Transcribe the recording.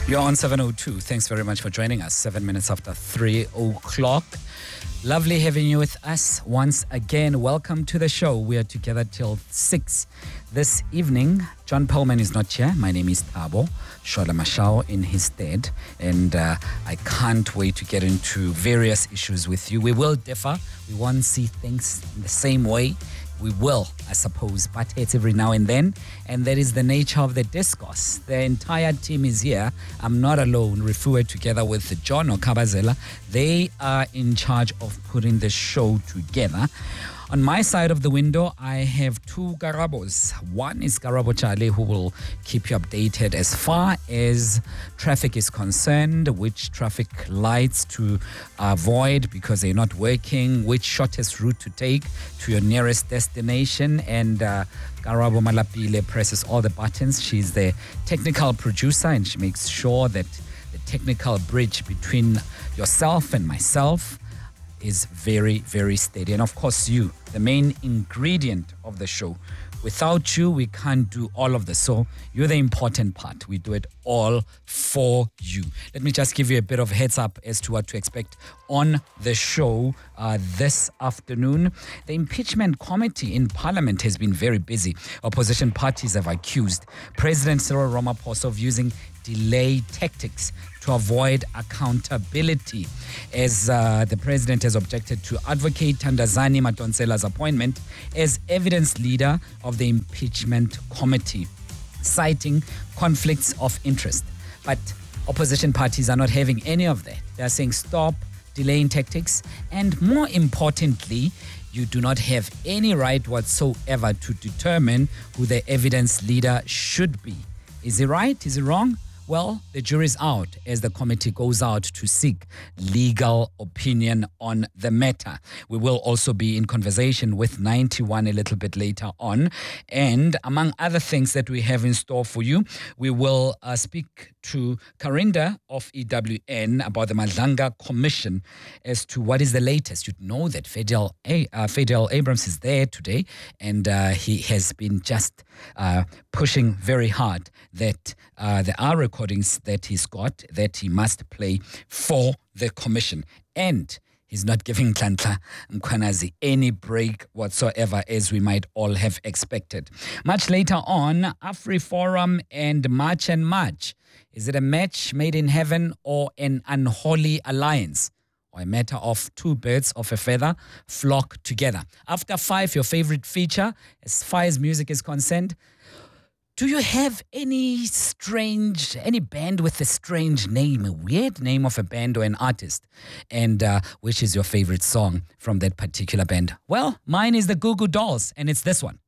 You're on 7:02. Thanks very much for joining us. 7 minutes after 3 o'clock. Lovely having you with us once again. Welcome to the show. We are together till 6 this evening. John Perlman is not here. My name is Thabo Shola Mashao in his stead. And I can't wait to get into various issues with you. We will differ. We won't see things in the same way. We will, I suppose, butt heads every now and then. And that is the nature of the discourse. The entire team is here. I'm not alone. Refuwe together with John Okabazela. They are in charge of putting the show together. On my side of the window, I have two Garabos. One is Garabo Charlie, who will keep you updated as far as traffic is concerned, which traffic lights to avoid because they're not working, which shortest route to take to your nearest destination. And Garabo Malapile presses all the buttons. She's the technical producer, and she makes sure that the technical bridge between yourself and myself is very, very steady. And of course, you, the main ingredient of the show. Without you, we can't do all of this. So you're the important part. We do it all for you. Let me just give you a bit of heads up as to what to expect on the show this afternoon. The impeachment committee in Parliament has been very busy. Opposition parties have accused President Cyril Ramaphosa of using delay tactics to avoid accountability, as the president has objected to Advocate Thandazani Madonsela's appointment as evidence leader of the impeachment committee, citing conflicts of interest. But opposition parties are not having any of that. They are saying stop delaying tactics, and more importantly, you do not have any right whatsoever to determine who the evidence leader should be. Is he right? Is he wrong? Well, the jury's out as the committee goes out to seek legal opinion on the matter. We will also be in conversation with 91 a little bit later on. And among other things that we have in store for you, we will speak to Karinda of EWN about the Madlanga Commission as to what is the latest. You'd know that Fidel Abrams is there today, and he has been just pushing very hard that there are recordings that he's got that he must play for the commission. And he's not giving Nhlanhla Mkhwanazi any break whatsoever, as we might all have expected. Much later on, AfriForum and March and March. Is it a match made in heaven or an unholy alliance? Or a matter of two birds of a feather flock together? After 5, your favorite feature, as far as music is concerned. Do you have any band with a strange name, a weird name of a band or an artist? And which is your favorite song from that particular band? Well, mine is the Goo Goo Dolls, and it's this one.